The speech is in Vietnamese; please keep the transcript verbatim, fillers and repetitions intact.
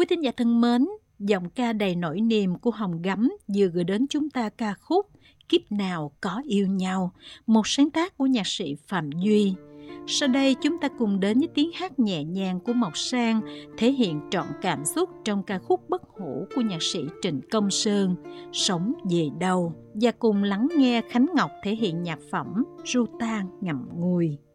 Quý thính giả thân mến, giọng ca đầy nỗi niềm của Hồng Gấm vừa gửi đến chúng ta ca khúc Kiếp Nào Có Yêu Nhau, một sáng tác của nhạc sĩ Phạm Duy. Sau đây chúng ta cùng đến với tiếng hát nhẹ nhàng của Mộc Sang thể hiện trọn cảm xúc trong ca khúc Bất Hủ của nhạc sĩ Trịnh Công Sơn, Sống Về Đâu, và cùng lắng nghe Khánh Ngọc thể hiện nhạc phẩm Ru Ta Ngậm Ngùi.